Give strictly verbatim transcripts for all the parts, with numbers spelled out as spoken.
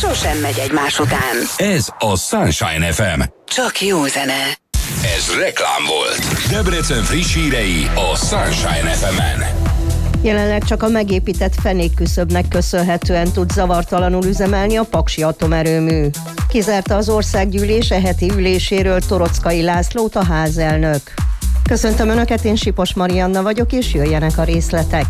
sosem megy egymás után. Ez a Sunshine ef em. Csak jó zene. Ez reklám volt. Debrecen friss hírei a Sunshine ef emen. Jelenleg csak a megépített fenékküszöbnek köszönhetően tud zavartalanul üzemelni a Paksi atomerőmű. Kizárta az országgyűlés e heti üléséről Torockai Lászlót, a házelnök. Köszöntöm Önöket, én Sipos Marianna vagyok, és jöjjenek a részletek.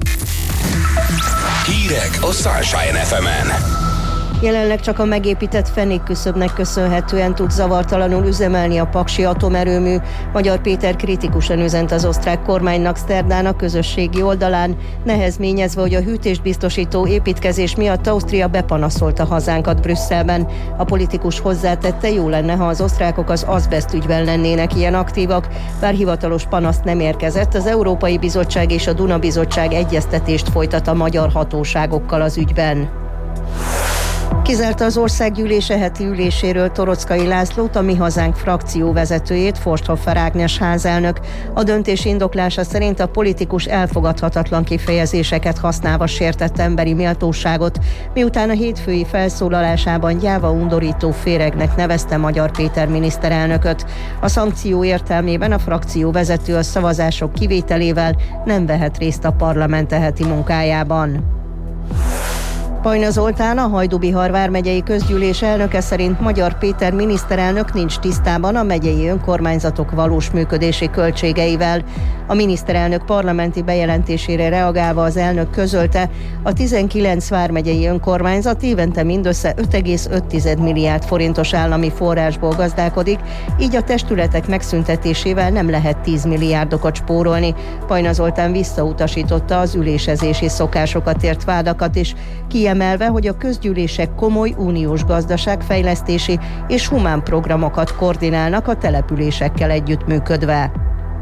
Hírek a Sunshine ef emen. Jelenleg csak a megépített fenékküszöbnek köszönhetően tud zavartalanul üzemelni a Paksi atomerőmű. Magyar Péter kritikusan üzent az osztrák kormánynak szerdán a közösségi oldalán, nehezményezve, hogy a hűtést biztosító építkezés miatt Ausztria bepanaszolta hazánkat Brüsszelben. A politikus hozzátette, jó lenne, ha az osztrákok az azbeszt ügyben lennének ilyen aktívak, bár hivatalos panaszt nem érkezett, az Európai Bizottság és a Duna Bizottság egyeztetést folytat a magyar hatóságokkal az ügyben. Kizárta az országgyűlés e heti üléséről Torockai Lászlót, a Mi Hazánk frakció vezetőjét, Forsthoffer Ágnes házelnök. A döntés indoklása szerint a politikus elfogadhatatlan kifejezéseket használva sértett emberi méltóságot, miután a hétfői felszólalásában gyáva undorító féregnek nevezte Magyar Péter miniszterelnököt. A szankció értelmében a frakció vezető a szavazások kivételével nem vehet részt a parlament e heti munkájában. Pajna Zoltán, a Hajdú-Bihar vármegyei közgyűlés elnöke szerint Magyar Péter miniszterelnök nincs tisztában a megyei önkormányzatok valós működési költségeivel. A miniszterelnök parlamenti bejelentésére reagálva az elnök közölte, a tizenkilenc vármegyei önkormányzat évente mindössze öt egész öt milliárd forintos állami forrásból gazdálkodik, így a testületek megszüntetésével nem lehet tíz milliárdokat spórolni. Pajna Zoltán visszautasította az ülésezési szokásokat ért vádakat is, kiemelve, hogy a közgyűlések komoly uniós gazdaságfejlesztési és humán programokat koordinálnak a településekkel együttműködve.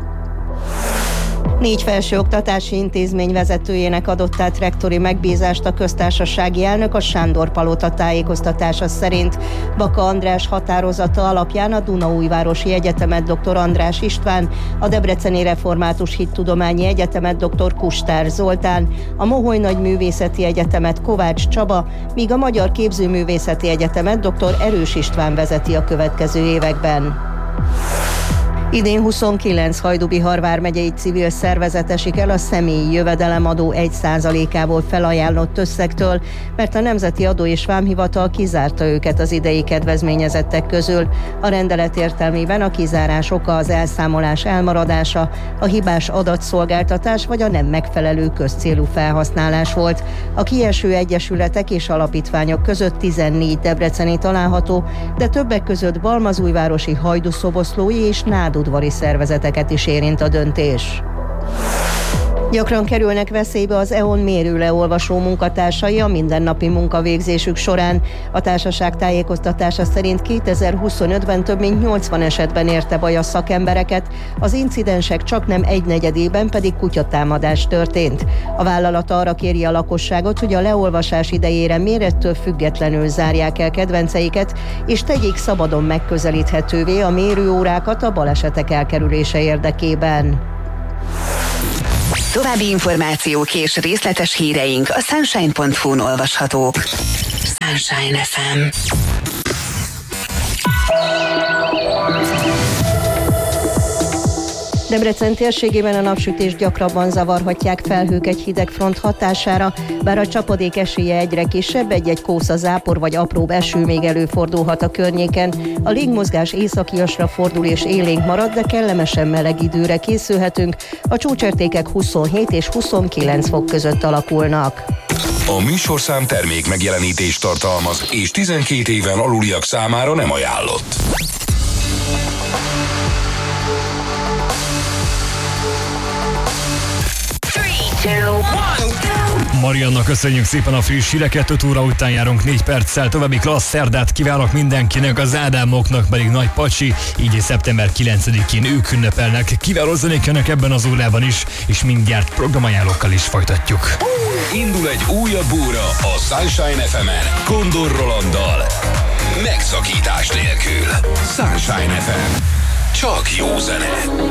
Négy felsőoktatási intézmény vezetőjének adott át rektori megbízást a köztársasági elnök. A Sándor-palota tájékoztatása szerint Baka András határozata alapján a Dunaújvárosi Egyetemet dr. András István, a Debreceni Református Hittudományi Egyetemet dr. Kustár Zoltán, a Moholy Nagyművészeti Egyetemet Kovács Csaba, míg a Magyar Képzőművészeti Egyetemet dr. Erős István vezeti a következő években. Idén huszonkilenc Hajdú-Bihar vármegyei civil szervezet esik el a személyi jövedelemadó egy százalékából felajánlott összegtől, mert a Nemzeti Adó és Vámhivatal kizárta őket az idei kedvezményezettek közül. A rendelet értelmében a kizárás oka az elszámolás elmaradása, a hibás adatszolgáltatás vagy a nem megfelelő közcélú felhasználás volt. A kieső egyesületek és alapítványok között tizennégy debreceni található, de többek között balmazújvárosi hajdúszoboszlói és nádudvari szervezeteket is érint a döntés. Gyakran kerülnek veszélybe az é o en mérőleolvasó munkatársai a mindennapi munkavégzésük során. A társaság tájékoztatása szerint kétezer-huszonötben több mint nyolcvan esetben érte baj a szakembereket, az incidensek csaknem egynegyedében pedig kutyatámadás történt. A vállalat arra kéri a lakosságot, hogy a leolvasás idejére mérettől függetlenül zárják el kedvenceiket, és tegyék szabadon megközelíthetővé a mérőórákat a balesetek elkerülése érdekében. További információk és részletes híreink a sunshine pont hu-n olvashatók. Sunshine ef em. Debrecen térségében a napsütés gyakrabban zavarhatják felhők egy hideg front hatására, bár a csapadék esélye egyre kisebb, egy-egy kósza zápor vagy apróbb eső még előfordulhat a környéken. A légmozgás északiasra fordul és élénk marad, de kellemesen meleg időre készülhetünk. A csúcsértékek huszonhét és huszonkilenc fok között alakulnak. A műsorszám termék megjelenítést tartalmaz, és tizenkét éven aluliak számára nem ajánlott. Marianna, köszönjük szépen a friss híreket, öt óra után járunk négy perccel, további klassz szerdát kívánok mindenkinek, az Ádámoknak pedig nagy pacsi, így szeptember kilencedikén ők ünnepelnek. Kiváló zenék jönnek ebben az órában is, és mindjárt programajánlókkal is folytatjuk. Indul egy újabb óra a Sunshine ef emen, Kondor Rolanddal. Megszakítás nélkül. Sunshine ef em. Csak jó zene.